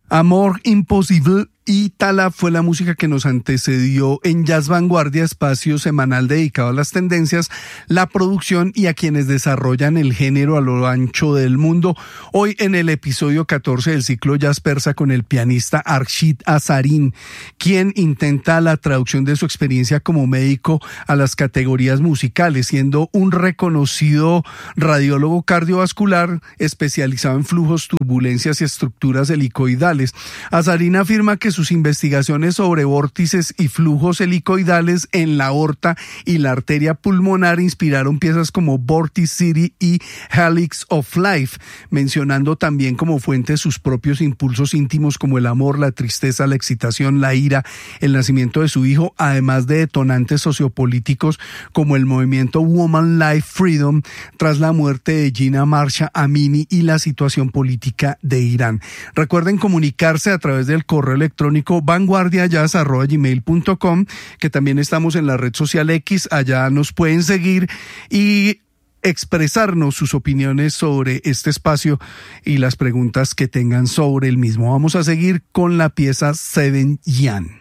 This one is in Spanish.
Amor Impossible y Tala fue la música que nos antecedió en Jazz Vanguardia, espacio semanal dedicado a las tendencias, la producción y a quienes desarrollan el género a lo ancho del mundo. Hoy en el episodio 14 del ciclo Jazz Persa con el pianista Arshid Azarin, quien intenta la traducción de su experiencia como médico a las categorías musicales, siendo un reconocido radiólogo cardiovascular especializado en flujos, turbulencias y estructuras helicoidales. Azarin afirma que sus investigaciones sobre vórtices y flujos helicoidales en la aorta y la arteria pulmonar inspiraron piezas como Vorticity y Helix of Life, mencionando también como fuente sus propios impulsos íntimos como el amor, la tristeza, la excitación, la ira, el nacimiento de su hijo, además de detonantes sociopolíticos como el movimiento Woman Life Freedom tras la muerte de Gina Mahsa Amini y la situación política de Irán. Recuerden comunicarse a través del correo electrónico vanguardiajazz@gmail.com, que también estamos en la red social X, allá nos pueden seguir y expresarnos sus opiniones sobre este espacio y las preguntas que tengan sobre el mismo. Vamos a seguir con la pieza Seven Yan.